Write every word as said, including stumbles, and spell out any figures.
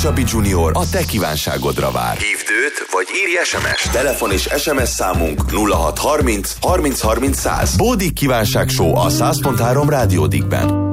Csabi Junior a te kívánságodra vár. Hívd őt, vagy írj es em es. Telefon és es em es számunk nulla hat harminc harminc harminc száz. Bódik kívánság show a száz pont három Rádiódikben.